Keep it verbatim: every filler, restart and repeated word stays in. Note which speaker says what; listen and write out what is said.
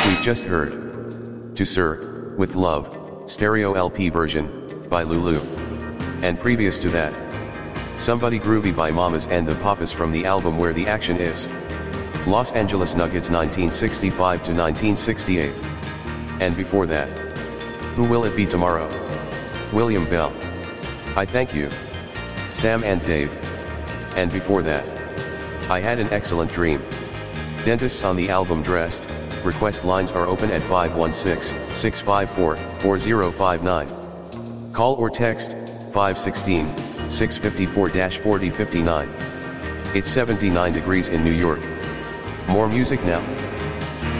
Speaker 1: We've just heard To Sir, With Love, stereo L P version, by Lulu. And previous to that, Somebody Groovy by Mamas and the Papas from the album Where the Action Is. Los Angeles Nuggets nineteen sixty-five to nineteen sixty-eight. And before that, Who Will It Be Tomorrow? William Bell. I Thank You. Sam and Dave. And before that, I Had an Excellent Dream. Dentists on the album Dressed. Request lines are open at five one six, six five four, four zero five nine. Call or text, five one six, six five four, four zero five nine. It's seventy-nine degrees in New York. More music now.